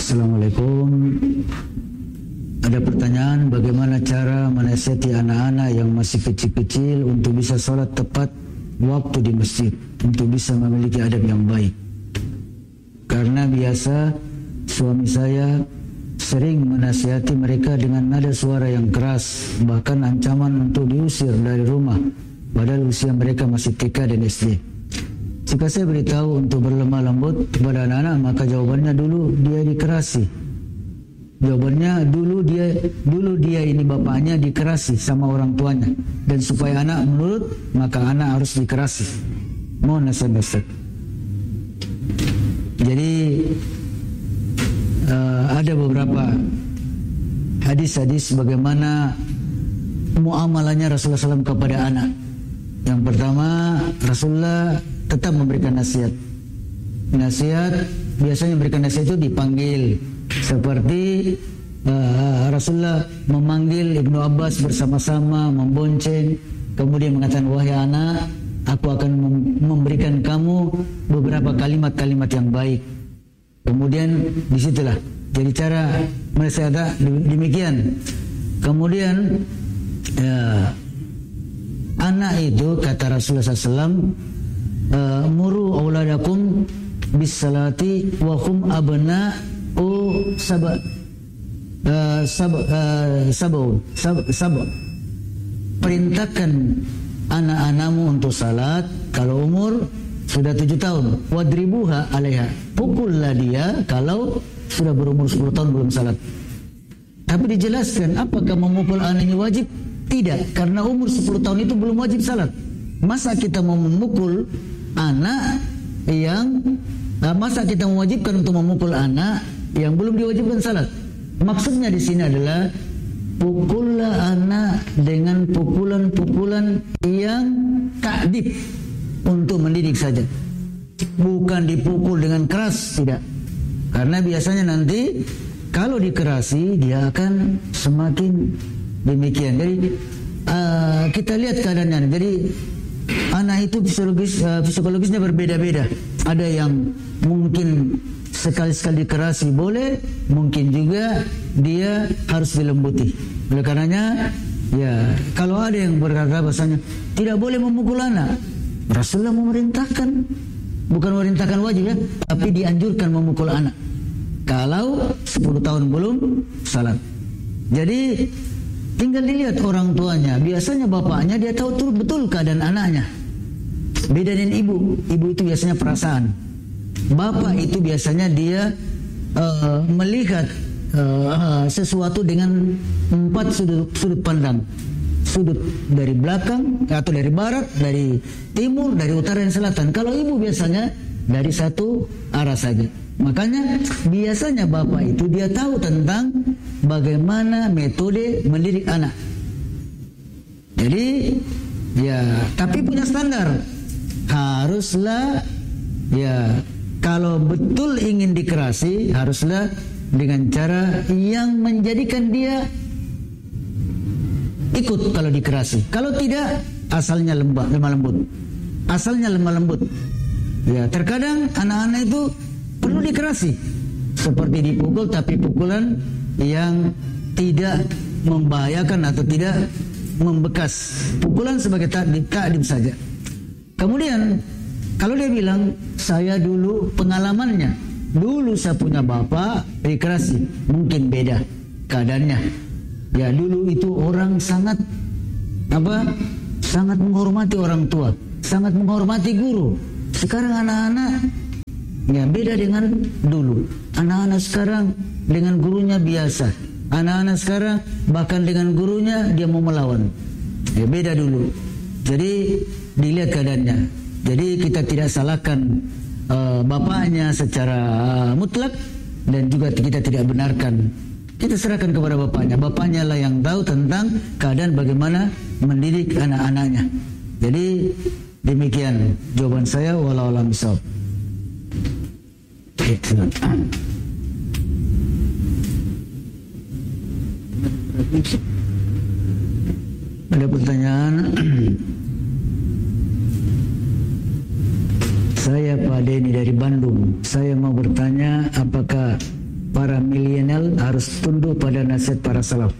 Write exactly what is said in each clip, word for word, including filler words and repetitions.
Assalamualaikum. Ada pertanyaan, bagaimana cara menasihati anak-anak yang masih kecil-kecil untuk bisa sholat tepat waktu di masjid, untuk bisa memiliki adab yang baik? Karena biasa suami saya sering menasihati mereka dengan nada suara yang keras, bahkan ancaman untuk diusir dari rumah, padahal usia mereka masih T K dan S D. Jika saya beritahu untuk berlemah lembut kepada anak-anak, maka jawabannya dulu dia dikerasi. Jawabannya dulu dia dulu dia ini bapaknya dikerasi sama orang tuanya, dan supaya anak menurut maka anak harus dikerasi. Mohon nasihat Ustaz. Jadi uh, ada beberapa hadis-hadis bagaimana muamalahnya Rasulullah shallallahu alaihi wasallam kepada anak. Yang pertama, Rasulullah tetap memberikan nasihat. Nasihat biasanya memberikan nasihat itu dipanggil. Seperti uh, Rasulullah memanggil Ibnu Abbas bersama-sama, membonceng, kemudian mengatakan, wahai anak, aku akan mem- memberikan kamu beberapa kalimat-kalimat yang baik. Kemudian disitulah jadi cara menasihati demikian. Kemudian ya, anak itu kata Rasulullah shallallahu alaihi wasallam, uh, muru auladakum bis salati wa hum abna Oh sabah uh, sabah uh, sabah sabah sab- perintahkan anak-anakmu untuk salat kalau umur sudah tujuh tahun. Wadribuha alaiha, pukullah dia kalau sudah berumur sepuluh tahun belum salat. Tapi dijelaskan apakah memukul anak ini wajib? Tidak, karena umur sepuluh tahun itu belum wajib salat. Masa kita mau memukul anak yang nah, masa kita mewajibkan untuk memukul anak yang belum diwajibkan salat? Maksudnya di sini adalah pukullah anak dengan pukulan-pukulan yang ta'dib, untuk mendidik saja, bukan dipukul dengan keras, tidak. Karena biasanya nanti kalau dikerasi dia akan semakin demikian. Jadi uh, kita lihat keadaannya. Jadi anak itu psikologis uh, psikologisnya berbeda-beda. Ada yang mungkin sekali-sekali dikerasi boleh, mungkin juga dia harus dilembuti. Oleh karenanya, ya kalau ada yang berkata bahasanya tidak boleh memukul anak, Rasulullah memerintahkan, bukan memerintahkan wajib ya, tapi dianjurkan memukul anak kalau sepuluh tahun belum salat. Jadi tinggal dilihat orang tuanya. Biasanya bapaknya dia tahu betul keadaan anaknya. Beda dengan ibu. Ibu itu biasanya perasaan. Bapak itu biasanya dia uh, melihat uh, sesuatu dengan empat sudut, sudut pandang. Sudut dari belakang atau dari barat, dari timur, dari utara dan selatan. Kalau ibu biasanya dari satu arah saja. Makanya biasanya bapak itu dia tahu tentang bagaimana metode mendidik anak. Jadi ya, tapi punya standar. Haruslah ya, kalau betul ingin dikerasi, haruslah dengan cara yang menjadikan dia ikut kalau dikerasi. Kalau tidak, asalnya lembah, lemah lembut. Asalnya lemah lembut. Ya, terkadang anak-anak itu perlu dikerasi. Seperti dipukul, tapi pukulan yang tidak membahayakan atau tidak membekas. Pukulan sebagai ta'dib, ta'dib saja. Kemudian kalau dia bilang, saya dulu pengalamannya, dulu saya punya bapak dikerasi, mungkin beda keadaannya. Ya dulu itu orang sangat apa? Sangat menghormati orang tua, sangat menghormati guru. Sekarang anak-anak ya beda dengan dulu. Anak-anak sekarang dengan gurunya biasa. Anak-anak sekarang bahkan dengan gurunya dia mau melawan. Ya beda dulu. Jadi dilihat keadaannya. Jadi kita tidak salahkan uh, bapaknya secara uh, mutlak, dan juga kita tidak benarkan. Kita serahkan kepada bapaknya. Bapaknya lah yang tahu tentang keadaan bagaimana mendidik anak-anaknya. Jadi demikian jawaban saya, wallahu a'lam bishawab. Ada pertanyaan. Saya Pak Denny dari Bandung. Saya mau bertanya, apakah para milenial harus tunduk pada nasihat para salaf.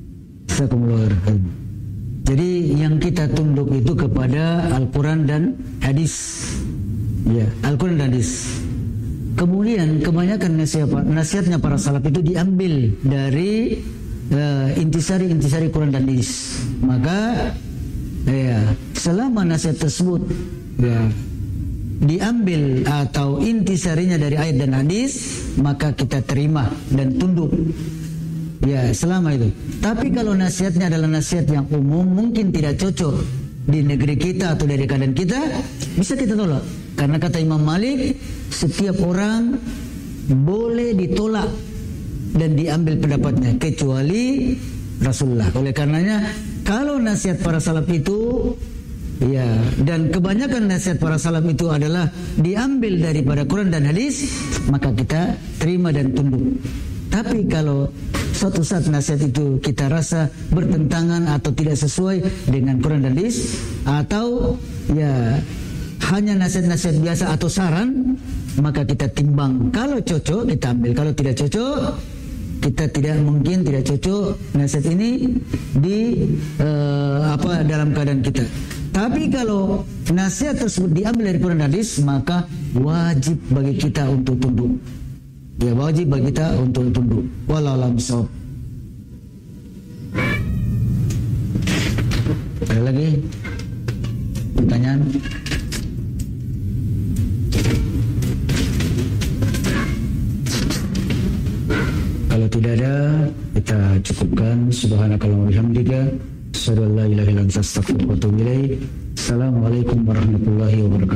Jadi yang kita tunduk itu kepada Al-Quran dan hadis. Ya, Al-Quran dan hadis. Kemudian kebanyakan nasihat, nasihatnya para salaf itu diambil dari uh, intisari-intisari Quran dan hadis. Maka ya, selama nasihat tersebut ya diambil atau intisarinya dari ayat dan hadis, maka kita terima dan tunduk. Ya, selama itu. Tapi kalau nasihatnya adalah nasihat yang umum, mungkin tidak cocok di negeri kita atau dari keadaan kita, bisa kita tolak. Karena kata Imam Malik, setiap orang boleh ditolak dan diambil pendapatnya kecuali Rasulullah. Oleh karenanya, kalau nasihat para salaf itu ya, dan kebanyakan nasihat para salaf itu adalah diambil daripada Quran dan hadis, maka kita terima dan tunduk. Tapi kalau suatu saat nasihat itu kita rasa bertentangan atau tidak sesuai dengan Quran dan hadis, atau ya hanya nasihat-nasihat biasa atau saran, maka kita timbang. Kalau cocok kita ambil, kalau tidak cocok kita tidak mungkin tidak cocok nasihat ini di uh, apa dalam keadaan kita. Tapi kalau nasihat tersebut diambil dari Quran dan hadis, maka wajib bagi kita untuk tunduk. Ya, wajib bagi kita untuk tunduk. Wallahu a'lam bishawab. Ada lagi pertanyaan? Kalau tidak ada, kita cukupkan. Subhanakallahumma wa bihamdika, asyhadu an la ilaha illa anta, astaghfiruka wa atubu ilaik. Assalamualaikum warahmatullahi wabarakatuh.